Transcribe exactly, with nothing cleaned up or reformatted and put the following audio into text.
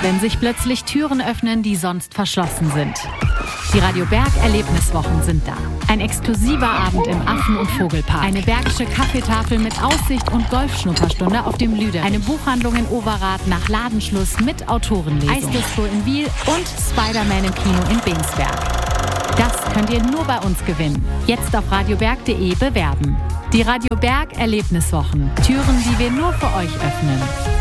wenn sich plötzlich Türen öffnen, die sonst verschlossen sind. Die Radio Berg Erlebniswochen sind da. Ein exklusiver Abend im Affen- und Vogelpark. Eine bergische Kaffeetafel mit Aussicht und Golfschnupperstunde auf dem Lüder. Eine Buchhandlung in Overath nach Ladenschluss mit Autorenlesung. Eisdisco in Biel und Spider-Man im Kino in Bingsberg. Das könnt ihr nur bei uns gewinnen. Jetzt auf radioberg punkt de bewerben. Die Radio Berg Erlebniswochen. Türen, die wir nur für euch öffnen.